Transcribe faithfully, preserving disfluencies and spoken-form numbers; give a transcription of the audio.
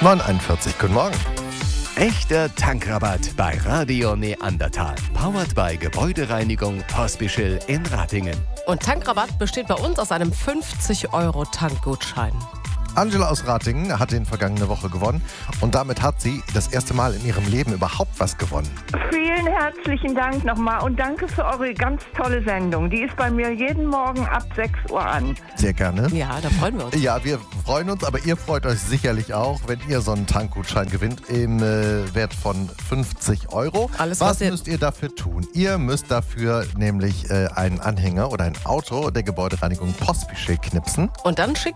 neun Uhr einundvierzig, guten Morgen. Echter Tankrabatt bei Radio Neandertal. Powered by Gebäudereinigung Pospischl in Ratingen. Und Tankrabatt besteht bei uns aus einem fünfzig Euro Tankgutschein. Angela aus Ratingen hat den vergangene Woche gewonnen und damit hat sie das erste Mal in ihrem Leben überhaupt was gewonnen. Vielen herzlichen Dank nochmal und danke für eure ganz tolle Sendung. Die ist bei mir jeden Morgen ab sechs Uhr an. Sehr gerne. Ja, da freuen wir uns. Ja, wir freuen uns, aber ihr freut euch sicherlich auch, wenn ihr so einen Tankgutschein gewinnt im äh, Wert von fünfzig Euro. Alles, was was ihr müsst ihr dafür tun? Ihr müsst dafür nämlich äh, einen Anhänger oder ein Auto der Gebäudereinigung Pospischl knipsen. Und dann schickt